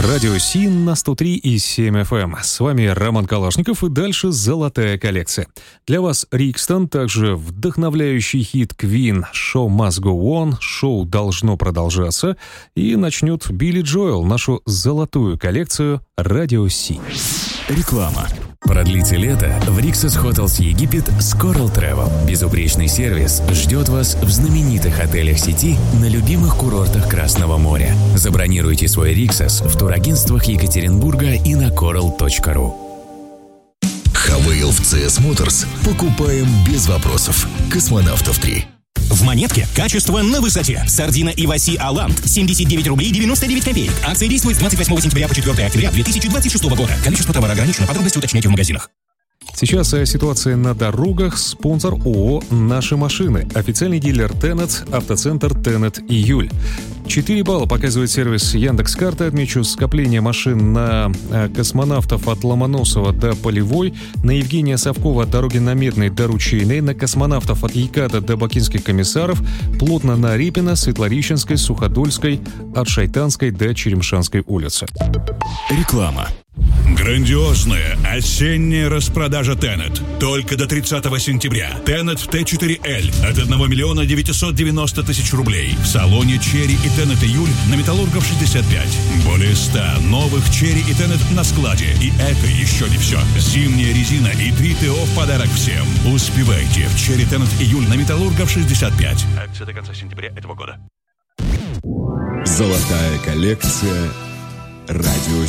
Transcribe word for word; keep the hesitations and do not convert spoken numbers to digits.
Радио Си на сто три и семь эф эм. С вами Роман Калашников, и дальше золотая коллекция. Для вас Рикстон, также вдохновляющий хит Queen «Show must go on», шоу должно продолжаться, и начнет Билли Джоэл нашу золотую коллекцию Радио Си. Реклама. Продлите лето в Rixos Hotels Египет с Coral Travel. Безупречный сервис ждет вас в знаменитых отелях сети на любимых курортах Красного моря. Забронируйте свой Rixos в турагентствах Екатеринбурга и на coral точка ру. Хавейл в си эс Motors покупаем без вопросов. Космонавтов три. В Монетке качество на высоте. Сардина Иваси Алант семьдесят девять рублей девяносто девять копеек. Акция действует с двадцать восьмого сентября по четвёртого октября две тысячи двадцать шестого года. Количество товара ограничено. Подробности уточняйте в магазинах. Сейчас о ситуации на дорогах. Спонсор ООО «Наши машины». Официальный дилер Тенет, автоцентр Тенет Июль. четыре балла показывает сервис Яндекс.Карты. Отмечу скопление машин на космонавтов от Ломоносова до Полевой, на Евгения Савкова от дороги на Медной до Ручейной, на космонавтов от Еката до Бакинских комиссаров, плотно на Репина, Светлореченской, Суходольской, от Шайтанской до Черемшанской улицы. Реклама. Грандиозная осенняя распродажа Тенет. Только до тридцатого сентября. Тенет Т четыре Л от одного миллиона девятьсот девяносто тысяч рублей. В салоне Черри и Тенет Июль на Металлургов шестьдесят пять. Более ста новых Черри и Тенет на складе. И это еще не все. Зимняя резина и три ТО в подарок всем. Успевайте в Черри Тенет Июль на Металлургов шестьдесят пять. Акция до конца сентября этого года. Золотая коллекция Радио